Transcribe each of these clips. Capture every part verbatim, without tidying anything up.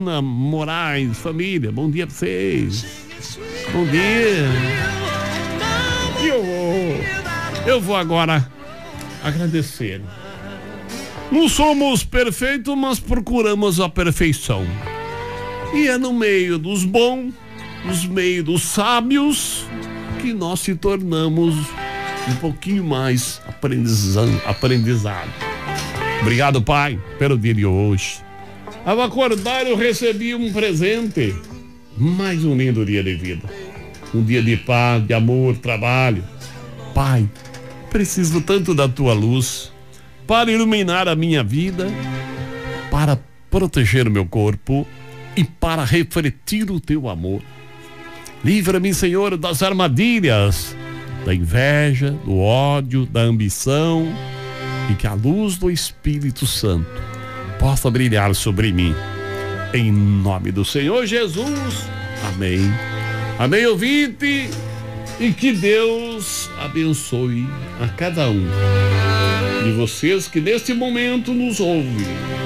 Moraes, família, bom dia pra vocês. Bom dia. E eu vou, eu vou agora agradecer. Não somos perfeitos, mas procuramos a perfeição. E é no meio dos bons, no meio dos sábios, que nós se tornamos um pouquinho mais aprendizado. aprendizado. Obrigado, Pai, pelo dia de hoje. Ao acordar, eu recebi um presente. Mais um lindo dia de vida. Um dia de paz, de amor, trabalho. Pai, preciso tanto da tua luz para iluminar a minha vida, para proteger o meu corpo e para refletir o teu amor. Livra-me, Senhor, das armadilhas, da inveja, do ódio, da ambição, e que a luz do Espírito Santo possa brilhar sobre mim. Em nome do Senhor Jesus. Amém. Amém, ouvinte. E que Deus abençoe a cada um de vocês que neste momento nos ouvem.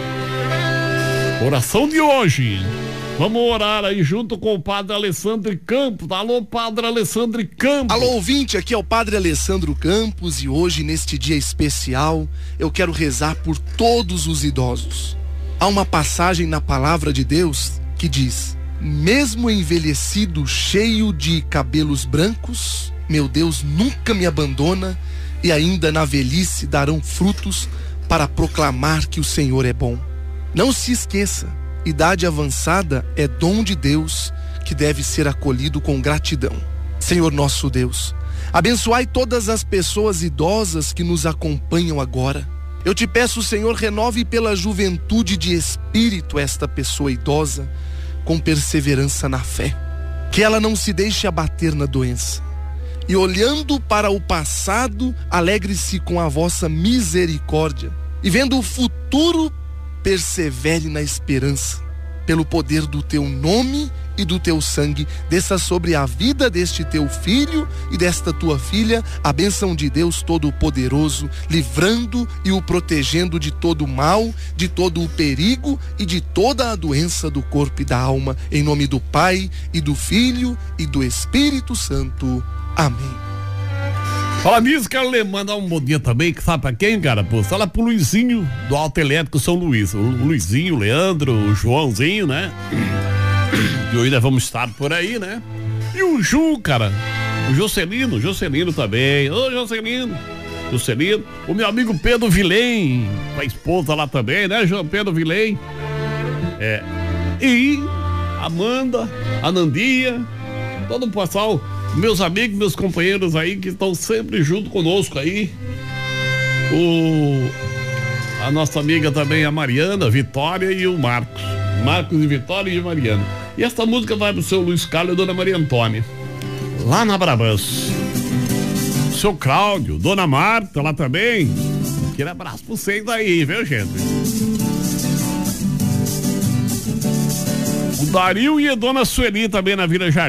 Oração de hoje. Vamos orar aí junto com o Padre Alessandro Campos. Alô, Padre Alessandro Campos. Alô, ouvinte, aqui é o Padre Alessandro Campos e hoje, neste dia especial, eu quero rezar por todos os idosos. Há uma passagem na palavra de Deus que diz: mesmo envelhecido, cheio de cabelos brancos, meu Deus nunca me abandona e ainda na velhice darão frutos para proclamar que o Senhor é bom. Não se esqueça, idade avançada é dom de Deus que deve ser acolhido com gratidão. Senhor nosso Deus, abençoai todas as pessoas idosas que nos acompanham agora. Eu te peço, Senhor, renove pela juventude de espírito esta pessoa idosa com perseverança na fé. Que ela não se deixe abater na doença. E olhando para o passado, alegre-se com a vossa misericórdia. E vendo o futuro, persevere na esperança. Pelo poder do teu nome e do teu sangue, desça sobre a vida deste teu filho e desta tua filha a bênção de Deus Todo-Poderoso, livrando e o protegendo de todo o mal, de todo o perigo e de toda a doença do corpo e da alma, em nome do Pai e do Filho e do Espírito Santo. Amém. Fala nisso, quero mandar um bom dia também, que sabe pra quem, cara? Pô, fala pro Luizinho do Alto Elétrico São Luís. O Luizinho, o Leandro, o Joãozinho, né? E hoje nós vamos estar por aí, né? E o Ju, cara. O Jocelino, Jocelino também. Ô, Jocelino. Jocelino. O meu amigo Pedro Vilém, com a esposa lá também, né, João Pedro Vilém? É. E Amanda, a Nandia, todo o pessoal, meus amigos, meus companheiros aí que estão sempre junto conosco aí. O a nossa amiga também, a Mariana, a Vitória e o Marcos. Marcos e Vitória e Mariana. E esta música vai pro seu Luiz Carlos e Dona Maria Antônia, lá na Brabãs. Seu Cláudio, Dona Marta lá também. Aquele abraço pra vocês aí, viu, gente? O Dario e a Dona Sueli também na Vila Jardim.